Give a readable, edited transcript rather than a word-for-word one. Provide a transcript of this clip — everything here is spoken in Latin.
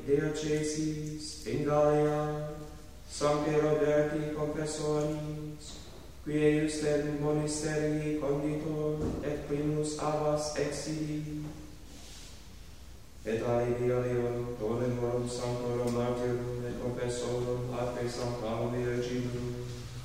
diocesis in Gallia, Sancti Roberti confessoris, qui eiustem monasterii conditor et primus abbas exili, et alivi alio tolemorum sanctorum martyrum et confessorum atque Sanctarum